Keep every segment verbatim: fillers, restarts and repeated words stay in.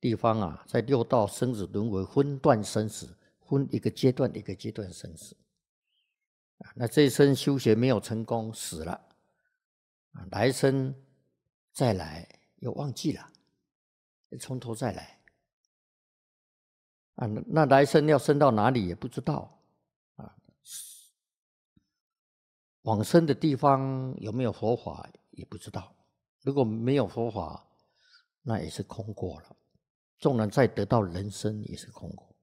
地方啊，在六道生死轮回分段生死，分一个阶段一个阶段生死。那这一生修学没有成功，死了，来生再来又忘记了，从头再来。啊，那来生要生到哪里也不知道啊。往生的地方有没有佛法也不知道。如果没有佛法，那也是空过了。纵然再得到人生，也是空过。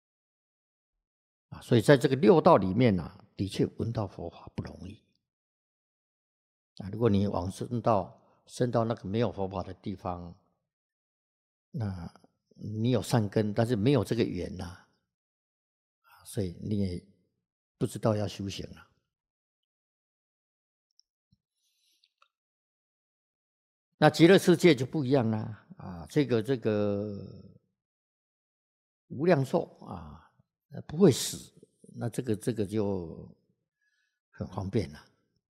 啊，所以在这个六道里面啊，的确闻到佛法不容易。啊，如果你往生到生到那个没有佛法的地方，那你有善根，但是没有这个缘呐、啊，所以你也不知道要修行了。那极乐世界就不一样啦，啊，这个这个无量寿啊，不会死，那这个这个就很方便了。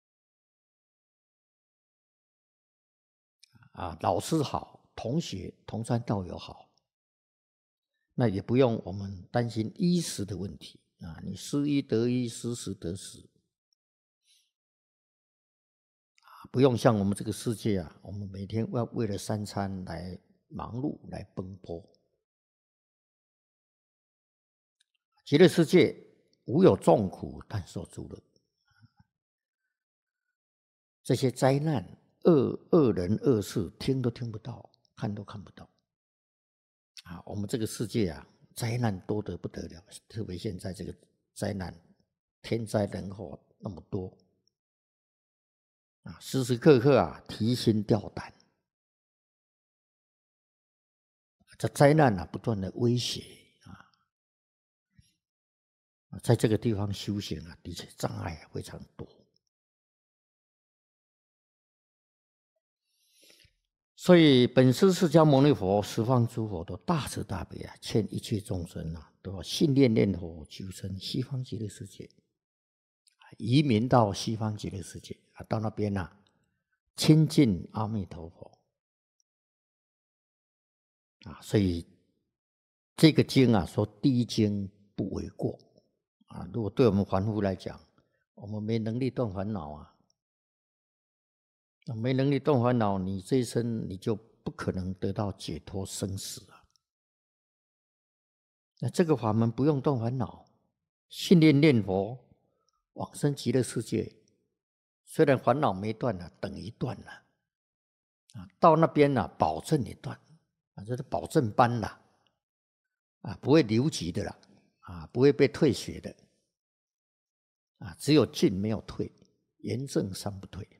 啊，老师好，同学同山道友好，那也不用我们担心衣食的问题啊，你失衣得衣，失食得食。不用像我们这个世界啊，我们每天要为了三餐来忙碌来奔波。极乐世界无有众苦，但受诸乐。这些灾难、恶恶人恶事，听都听不到，看都看不到。啊，我们这个世界啊，灾难多得不得了，特别现在这个灾难，天灾人祸那么多。啊，时时刻刻啊，提心吊胆。这灾难啊，不断的威胁啊，在这个地方修行啊，的确障碍非常多。所以，本师释迦牟尼佛、十方诸佛都大慈大悲啊，劝一切众生啊，都要信念念佛，求生西方极乐世界，移民到西方极乐世界啊，到那边啊，亲近阿弥陀佛啊。所以这个经啊，说第一经不为过啊。如果对我们凡夫来讲，我们没能力断烦恼啊。没能力断烦恼，你这一生你就不可能得到解脱生死啊。那这个法门不用断烦恼，信念念佛，往生极乐世界，虽然烦恼没断了，等于断了啊。到那边呢、啊，保证你断啊，这是保证班啦啊，不会留级的啦啊，不会被退学的啊，只有进没有退，严正三不退。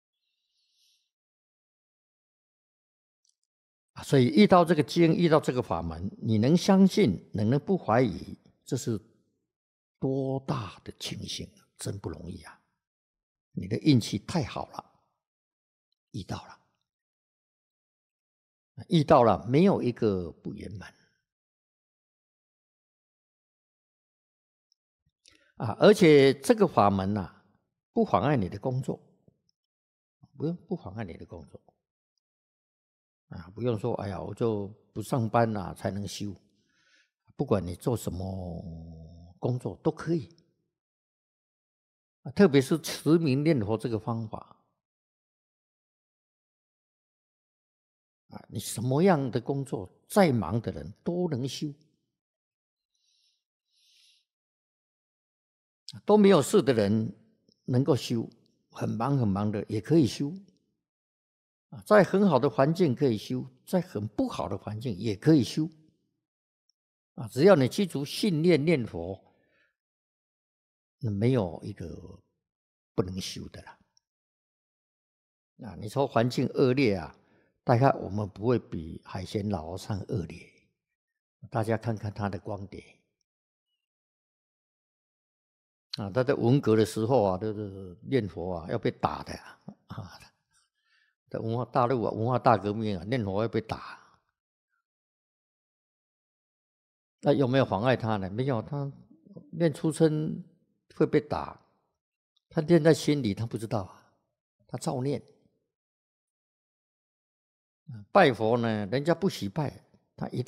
所以遇到这个经，遇到这个法门，你能相信，能能不怀疑，这是多大的庆幸啊！真不容易啊！你的运气太好了，遇到了，遇到了，没有一个不圆满啊！而且这个法门呐、啊，不妨碍你的工作，不用不妨碍你的工作。啊，不用说，哎呀，我就不上班啦、啊、才能修。不管你做什么工作都可以，特别是持名念佛这个方法，啊，你什么样的工作，再忙的人都能修，都没有事的人能够修，很忙很忙的也可以修。在很好的环境可以修，在很不好的环境也可以修。啊，只要你记住信念念佛，那没有一个不能修的啦。啊，你说环境恶劣啊，大概我们不会比海鲜老和尚恶劣。大家看看他的光碟啊，他在文革的时候啊，这个念佛啊要被打的啊。在文化大陆啊，文化大革命啊，念佛要被打。那有没有妨碍他呢？没有，他念出生会被打，他念在心里，他不知道，他照念。拜佛呢，人家不许拜， 他一